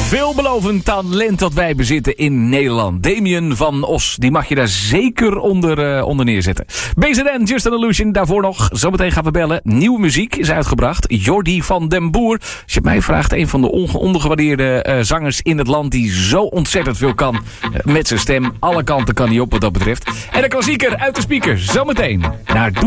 Veelbelovend talent dat wij bezitten in Nederland. Damien van Os, die mag je daar zeker onder neerzetten. BZN, Just an Illusion, daarvoor nog. Zometeen gaan we bellen. Nieuwe muziek is uitgebracht. Jordi van den Boer. Als je het mij vraagt, een van de ondergewaardeerde zangers in het land die zo ontzettend veel kan met zijn stem. Alle kanten kan hij op wat dat betreft. En een klassieker uit de speaker. Zometeen naar